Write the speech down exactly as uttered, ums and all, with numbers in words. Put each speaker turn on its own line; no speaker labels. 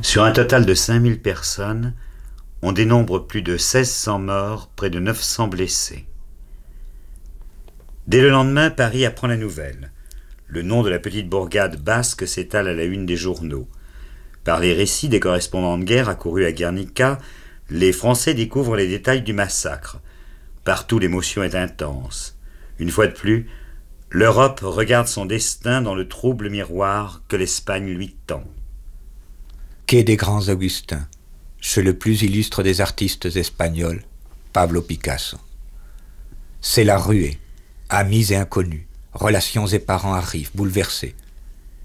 Sur un total de cinq mille personnes, on dénombre plus de seize cents morts, près de neuf cents blessés. Dès le lendemain, Paris apprend la nouvelle. Le nom de la petite bourgade basque s'étale à la une des journaux. Par les récits des correspondants de guerre accourus à Guernica, les Français découvrent les détails du massacre. Partout, l'émotion est intense. Une fois de plus, l'Europe regarde son destin dans le trouble miroir que l'Espagne lui tend.
Quai des Grands Augustins, chez le plus illustre des artistes espagnols, Pablo Picasso. C'est la ruée, amis et inconnus, relations et parents arrivent, bouleversés.